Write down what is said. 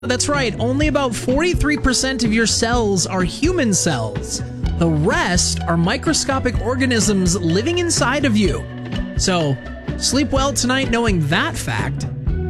That's right, only about 43% of your cells are human cells. The rest are microscopic organisms living inside of you. So, sleep well tonight knowing that fact.